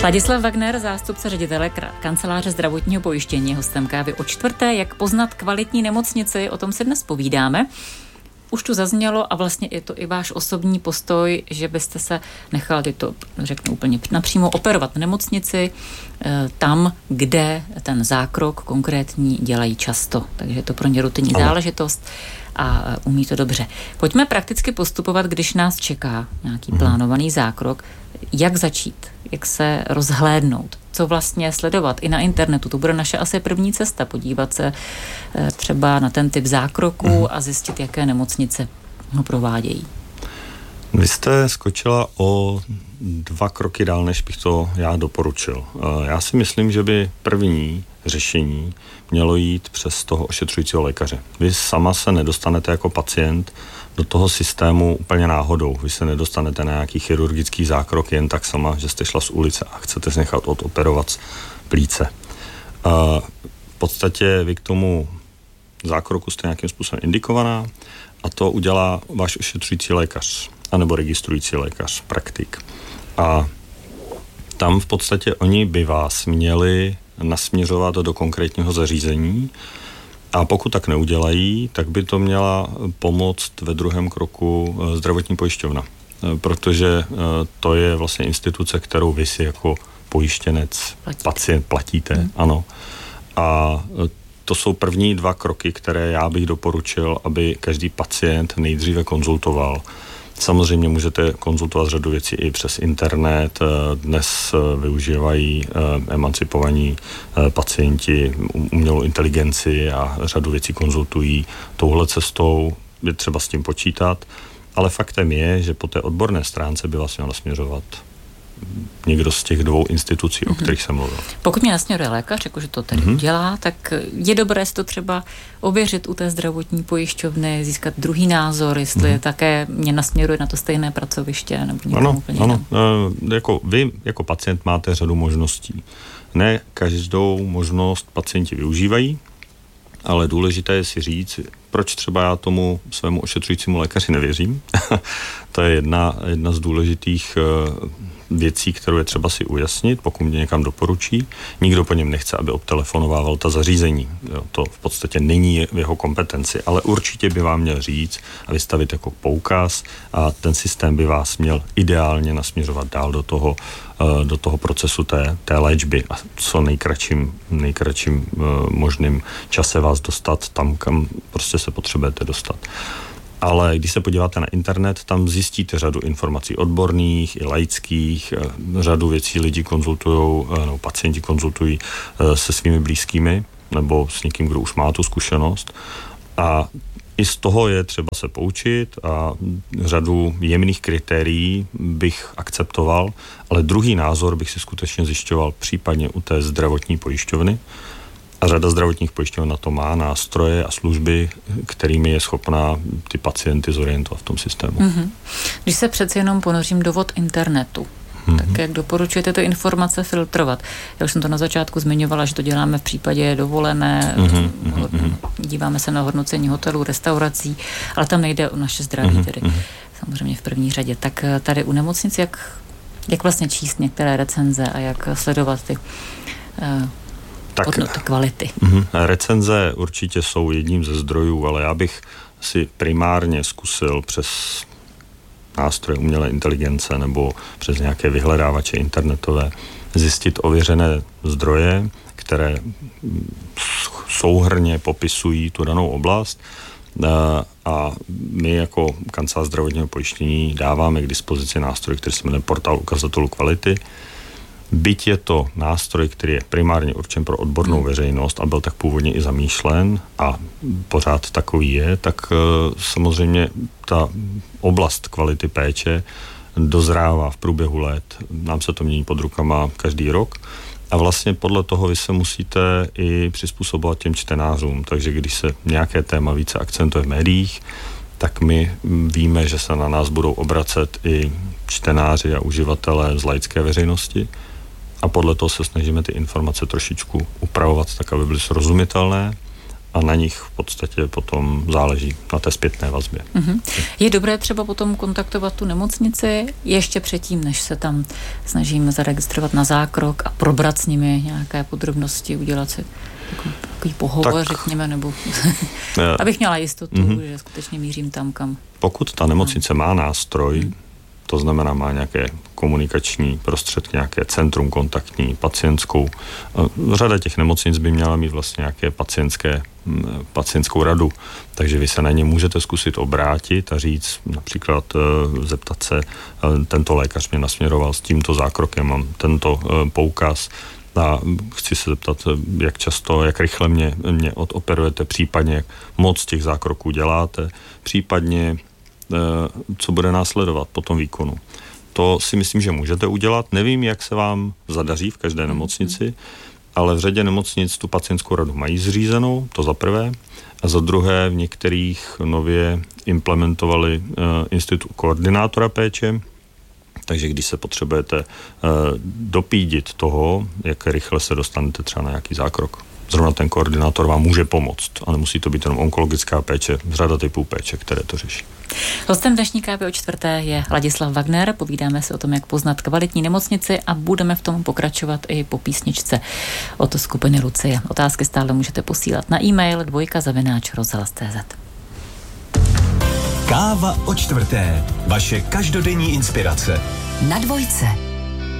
Ladislav Wagner, zástupce ředitele kanceláře zdravotního pojištění, hostem Kávy o čtvrté. Jak poznat kvalitní nemocnici, o tom si dnes povídáme. Už tu zaznělo a vlastně je to i váš osobní postoj, že byste se nechal, teď to řeknu úplně napřímo, operovat v nemocnici tam, kde ten zákrok konkrétní dělají často. Takže je to pro ně rutinní záležitost a umí to dobře. Pojďme prakticky postupovat, když nás čeká nějaký plánovaný zákrok. Jak začít? Jak se rozhlédnout? Co vlastně sledovat i na internetu? To bude naše asi první cesta, podívat se třeba na ten typ zákroku a zjistit, jaké nemocnice ho provádějí. Vy jste skočila o 2 kroky dál, než bych to já doporučil. Já si myslím, že by první řešení mělo jít přes toho ošetřujícího lékaře. Vy sama se nedostanete jako pacient do toho systému úplně náhodou. Vy se nedostanete na nějaký chirurgický zákrok jen tak sama, že jste šla z ulice a chcete si nechat odoperovat plíce. V podstatě vy k tomu zákroku jste nějakým způsobem indikovaná a to udělá váš ošetřující lékař anebo registrující lékař, praktik. A tam v podstatě oni by vás měli nasměřovat do konkrétního zařízení a pokud tak neudělají, tak by to měla pomoct ve druhém kroku zdravotní pojišťovna, protože to je vlastně instituce, kterou vy si jako pojištěnec, pacient platíte, ano. A to jsou první 2 kroky, které já bych doporučil, aby každý pacient nejdříve konzultoval. Samozřejmě můžete konzultovat řadu věcí i přes internet. Dnes využívají emancipovaní pacienti umělou inteligenci a řadu věcí konzultují touhle cestou. Je třeba s tím počítat. Ale faktem je, že po té odborné stránce by vás měl nasměřovat někdo z těch 2 institucí, o kterých jsem mluvil. Pokud mě nasměruje lékař, jakože to tedy udělá, tak je dobré si to třeba ověřit u té zdravotní pojišťovny, získat druhý názor, jestli také mě nasměruje na to stejné pracoviště nebo někam úplně jinam. Jako vy jako pacient máte řadu možností. Ne každou možnost pacienti využívají, ale důležité je si říct, proč třeba já tomu svému ošetřujícímu lékaři nevěřím. To je jedna z důležitých věcí, kterou je třeba si ujasnit, pokud mě někam doporučí. Nikdo po něm nechce, aby obtelefonovával ta zařízení. To v podstatě není v jeho kompetenci, ale určitě by vám měl říct a vystavit jako poukaz a ten systém by vás měl ideálně nasměřovat dál do toho procesu té léčby a co nejkratším možným čase vás dostat tam, kam prostě se potřebujete dostat. Ale když se podíváte na internet, tam zjistíte řadu informací odborných i laických, řadu věcí lidi konzultují, nebo pacienti konzultují se svými blízkými nebo s někým, kdo už má tu zkušenost. A i z toho je třeba se poučit a řadu jemných kritérií bych akceptoval, ale druhý názor bych si skutečně zjišťoval případně u té zdravotní pojišťovny. A řada zdravotních pojišťoven na to má nástroje a služby, kterými je schopná ty pacienty zorientovat v tom systému. Když se přeci jenom ponořím do vod internetu, tak jak doporučujete ty informace filtrovat? Já už jsem to na začátku zmiňovala, že to děláme v případě dovolené, díváme se na hodnocení hotelů, restaurací, ale tam nejde o naše zdraví, tedy samozřejmě v první řadě. Tak tady u nemocnic, jak vlastně číst některé recenze a jak sledovat ty hodnoty kvality. Recenze určitě jsou jedním ze zdrojů, ale já bych si primárně zkusil přes nástroje umělé inteligence nebo přes nějaké vyhledávače internetové zjistit ověřené zdroje, které souhrnně popisují tu danou oblast a my jako kancelář zdravotního pojištění dáváme k dispozici nástroj, který se jmenuje Portál ukazatelů kvality. Byť je to nástroj, který je primárně určen pro odbornou veřejnost a byl tak původně i zamýšlen a pořád takový je, tak samozřejmě ta oblast kvality péče dozrává v průběhu let. Nám se to mění pod rukama každý rok a vlastně podle toho vy se musíte i přizpůsobovat těm čtenářům. Takže když se nějaké téma více akcentuje v médiích, tak my víme, že se na nás budou obracet i čtenáři a uživatelé z laické veřejnosti. A podle toho se snažíme ty informace trošičku upravovat tak, aby byly srozumitelné a na nich v podstatě potom záleží na té zpětné vazbě. Je dobré třeba potom kontaktovat tu nemocnici ještě předtím, než se tam snažíme zaregistrovat na zákrok a probrat s nimi nějaké podrobnosti, udělat si takový pohovor, řekněme, nebo abych měla jistotu, že skutečně mířím tam, kam. Pokud ta nemocnice má nástroj, to znamená má nějaké komunikační prostředky, nějaké centrum kontaktní, pacientskou. Řada těch nemocnic by měla mít vlastně nějaké pacientskou radu, takže vy se na ně můžete zkusit obrátit a říct, například zeptat se, tento lékař mě nasměroval s tímto zákrokem, mám tento poukaz a chci se zeptat, jak často, jak rychle mě odoperujete, případně jak moc těch zákroků děláte, případně co bude následovat po tom výkonu. To si myslím, že můžete udělat. Nevím, jak se vám zadaří v každé nemocnici, ale v řadě nemocnic tu pacientskou radu mají zřízenou, to za prvé. A za druhé v některých nově implementovali institut koordinátora péče, takže když se potřebujete dopídit toho, jak rychle se dostanete třeba na nějaký zákrok. Zrovna ten koordinátor vám může pomoct a nemusí to být jenom onkologická péče, řada typů péče, které to řeší. Hostem dnešní kávy o čtvrté je Ladislav Wagner. Povídáme si o tom, jak poznat kvalitní nemocnici a budeme v tom pokračovat i po písničce od skupiny Lucie. Otázky stále můžete posílat na e-mail 2@rozhlas.cz. Káva o čtvrté. Vaše každodenní inspirace. Na Dvojce.